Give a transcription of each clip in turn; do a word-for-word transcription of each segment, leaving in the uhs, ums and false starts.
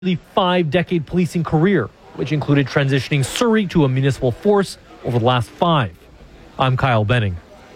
The five-decade policing career, which included transitioning Surrey to a municipal force over the last five. I'm Kyle Benning.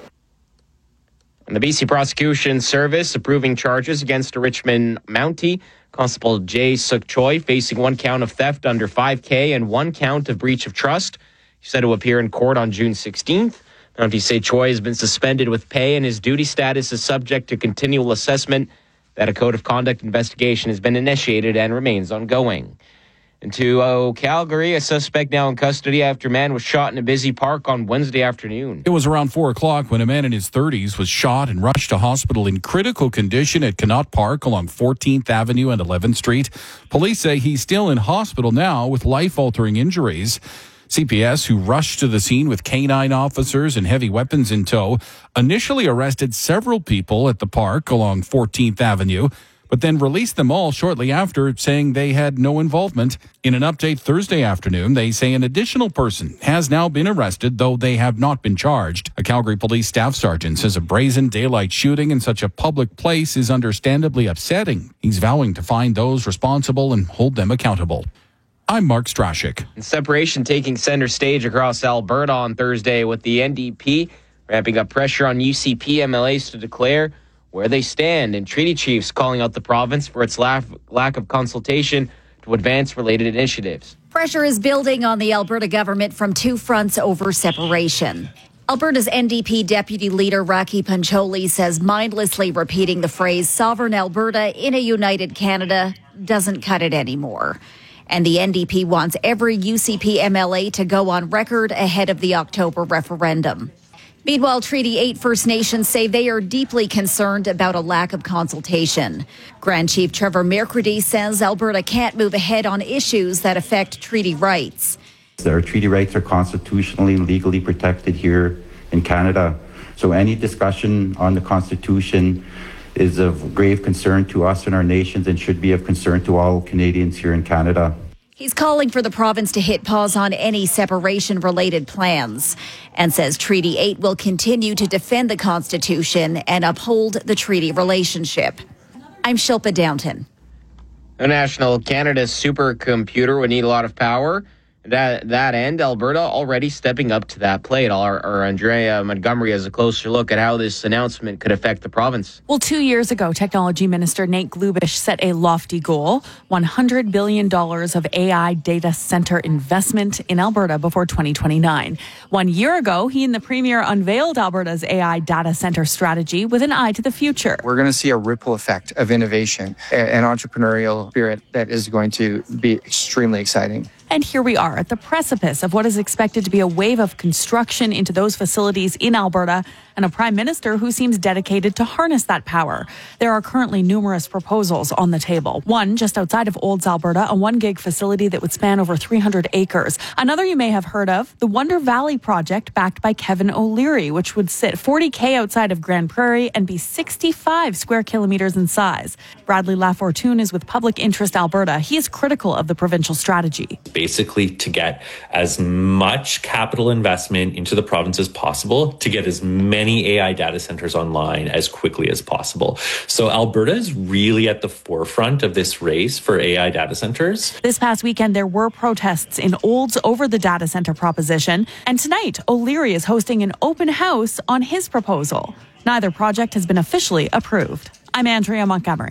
And the B C Prosecution Service approving charges against a Richmond Mountie, Constable Jay Suk Choi, facing one count of theft under five K and one count of breach of trust. He said to appear in court on June sixteenth. Mountie say Choi has been suspended with pay and his duty status is subject to continual assessment, that a code of conduct investigation has been initiated and remains ongoing. And to oh, Calgary, a suspect now in custody after a man was shot in a busy park on Wednesday afternoon. It was around four o'clock when a man in his thirties was shot and rushed to hospital in critical condition at Connaught Park along fourteenth Avenue and eleventh Street. Police say he's still in hospital now with life-altering injuries. C P S, who rushed to the scene with canine officers and heavy weapons in tow, initially arrested several people at the park along fourteenth Avenue, but then released them all shortly after, saying they had no involvement. In an update Thursday afternoon, they say an additional person has now been arrested, though they have not been charged. A Calgary police staff sergeant says a brazen daylight shooting in such a public place is understandably upsetting. He's vowing to find those responsible and hold them accountable. I'm Mark Strashik. And separation taking center stage across Alberta on Thursday, with the N D P ramping up pressure on U C P M L As to declare where they stand, and treaty chiefs calling out the province for its lack, lack of consultation to advance related initiatives. Pressure is building on the Alberta government from two fronts over separation. Alberta's N D P deputy leader Raki Pancholi says mindlessly repeating the phrase sovereign Alberta in a united Canada doesn't cut it anymore. And the N D P wants every U C P M L A to go on record ahead of the October referendum. Meanwhile, Treaty eight First Nations say they are deeply concerned about a lack of consultation. Grand Chief Trevor Mercredi says Alberta can't move ahead on issues that affect treaty rights. Our treaty rights are constitutionally and legally protected here in Canada. So any discussion on the Constitution is of grave concern to us and our nations and should be of concern to all Canadians here in Canada. He's calling for the province to hit pause on any separation-related plans and says Treaty eight will continue to defend the Constitution and uphold the treaty relationship. I'm Shilpa Downton. The National Canada's supercomputer would need a lot of power. That that end, Alberta already stepping up to that plate. Our, our Andrea Montgomery has a closer look at how this announcement could affect the province. Well, two years ago, Technology Minister Nate Glubish set a lofty goal, one hundred billion dollars of A I data center investment in Alberta before twenty twenty-nine. One year ago, he and the Premier unveiled Alberta's A I data center strategy with an eye to the future. We're going to see a ripple effect of innovation and entrepreneurial spirit that is going to be extremely exciting. And here we are at the precipice of what is expected to be a wave of construction into those facilities in Alberta, and a prime minister who seems dedicated to harness that power. There are currently numerous proposals on the table. One just outside of Olds, Alberta, a one gig facility that would span over three hundred acres. Another you may have heard of, the Wonder Valley project backed by Kevin O'Leary, which would sit forty K outside of Grand Prairie and be sixty-five square kilometers in size. Bradley Lafortune is with Public Interest Alberta. He is critical of the provincial strategy. Basically, to get as much capital investment into the province as possible, to get as many A I data centers online as quickly as possible. So Alberta is really at the forefront of this race for A I data centers. This past weekend, there were protests in Olds over the data center proposition. And tonight, O'Leary is hosting an open house on his proposal. Neither project has been officially approved. I'm Andrea Montgomery.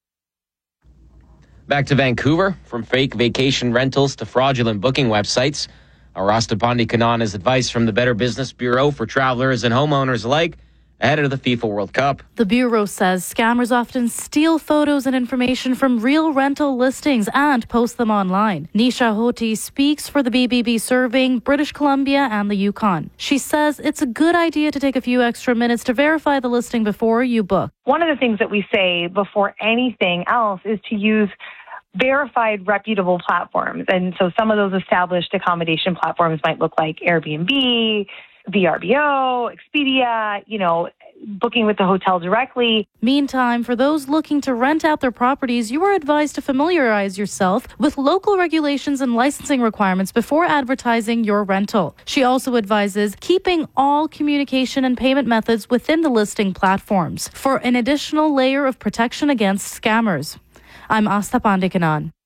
Back to Vancouver, from fake vacation rentals to fraudulent booking websites. Our Rasta Pandikanan has advice from the Better Business Bureau for travelers and homeowners alike ahead of the FIFA World Cup. The Bureau says scammers often steal photos and information from real rental listings and post them online. Nisha Hoti speaks for the B B B serving British Columbia and the Yukon. She says it's a good idea to take a few extra minutes to verify the listing before you book. One of the things that we say before anything else is to use verified, reputable platforms. And so some of those established accommodation platforms might look like Airbnb, V R B O, Expedia, you know, booking with the hotel directly. Meantime, for those looking to rent out their properties, you are advised to familiarize yourself with local regulations and licensing requirements before advertising your rental. She also advises keeping all communication and payment methods within the listing platforms for an additional layer of protection against scammers. I'm Asta Pandikanan.